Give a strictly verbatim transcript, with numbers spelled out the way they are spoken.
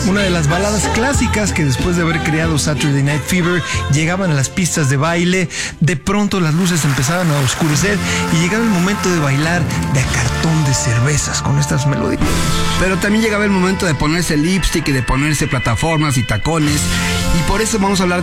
Una de las baladas clásicas que después de haber creado Saturday Night Fever llegaban a las pistas de baile, de pronto las luces empezaban a oscurecer y llegaba el momento de bailar de a cartón de cervezas con estas melodías. Pero también llegaba el momento de ponerse lipstick y de ponerse plataformas y tacones, y por eso vamos a hablar